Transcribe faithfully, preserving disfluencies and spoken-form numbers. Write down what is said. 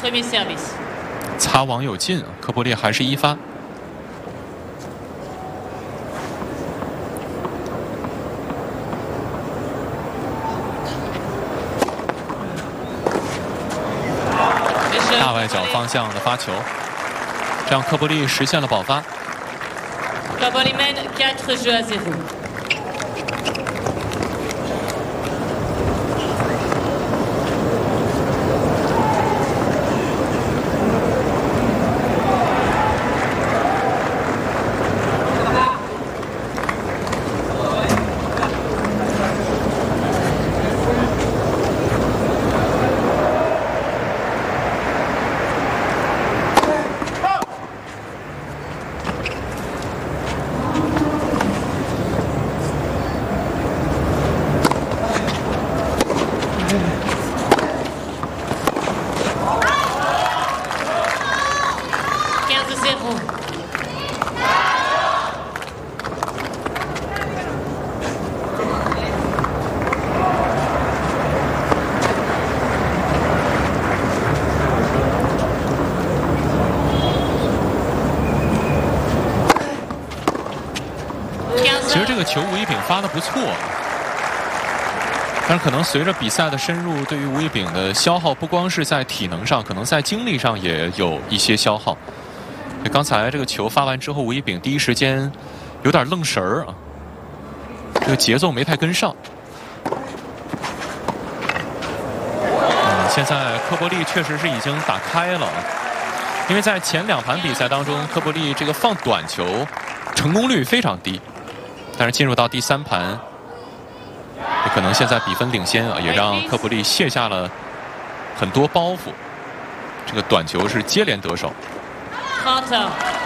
Premier service. 擦网有劲，科波利还是一发。大外角方向的发球，这样科波利实现了保发。 Kaboli mène quatre jeux à zéro. 其实这个球吴一丙发的不错，但是可能随着比赛的深入，对于吴一丙的消耗不光是在体能上，可能在精力上也有一些消耗。刚才这个球发完之后，吴一丙第一时间有点愣神儿啊，这个节奏没太跟上。嗯，现在科波利确实是已经打开了，因为在前两盘比赛当中，科波利这个放短球成功率非常低。但是进入到第三盘，也可能现在比分领先啊，也让科波利卸下了很多包袱。这个短球是接连得手。 trente.